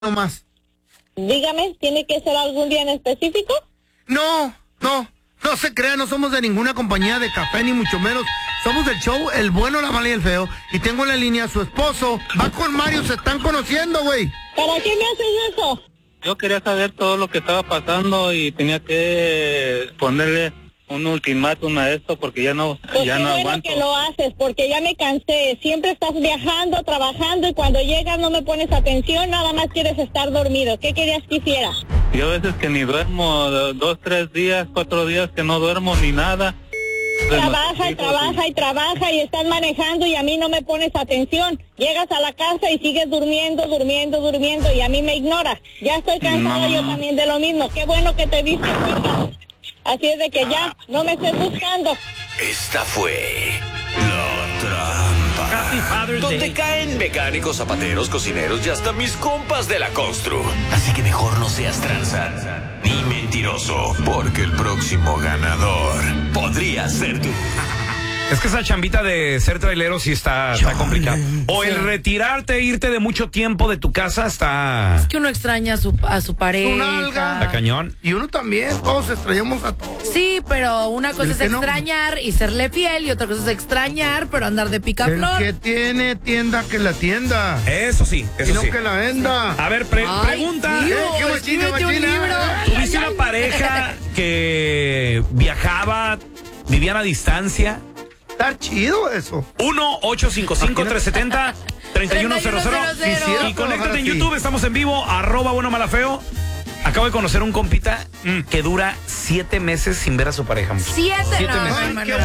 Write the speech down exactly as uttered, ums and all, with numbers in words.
no más. Dígame, ¿tiene que ser algún día en específico? No, no, no se crea, no somos de ninguna compañía de café, ni mucho menos. Somos del show El Bueno, la Mala y el Feo. Y tengo en la línea a su esposo. Va con Mario, se están conociendo, güey. ¿Para qué me haces eso? Yo quería saber todo lo que estaba pasando y tenía que ponerle un ultimátum a esto porque ya no, Pues ya qué no bueno aguanto. que lo haces, porque ya me cansé. Siempre estás viajando, trabajando, y cuando llegas no me pones atención, nada más quieres estar dormido. ¿Qué querías que hiciera? Yo a veces que ni duermo, dos, tres días, cuatro días que no duermo ni nada. Trabaja y trabaja y trabaja y estás manejando y a mí no me pones atención. Llegas a la casa y sigues durmiendo, durmiendo, durmiendo y a mí me ignoras. Ya estoy cansada No. yo también de lo mismo. Qué bueno que te diste cuenta. Así es de que ya, no me estés buscando. Esta fue La Trampa, donde caen mecánicos, zapateros, cocineros y hasta mis compas de la constru. Así que mejor no seas tranza ni mentiroso, porque el próximo ganador podría ser tú. Es que esa chambita de ser trailero sí está, está complicada. O el retirarte, irte de mucho tiempo de tu casa está... Es que uno extraña a su, a su pareja. nalga. está cañón. Y uno también, todos extrañamos a todos. Sí, pero una cosa El es que no. extrañar y serle fiel, y otra cosa es extrañar, pero andar de El picaflor. que tiene tienda, que la tienda. Eso sí, Y eso no sí. que la venda. A ver, pre- Ay, pregunta. tío, Eh, qué machina, escríbete un machina. libro. ¿Tuviste una pareja que viajaba, vivían a distancia? Está chido eso. uno ocho cinco cinco, tres siete cero, tres uno cero cero. Quisiera Y conéctate en trabajar así. YouTube, estamos en vivo, arroba bueno malafeo. Acabo de conocer un compita que dura siete meses sin ver a su pareja. Siete, Siete no, meses. hermano.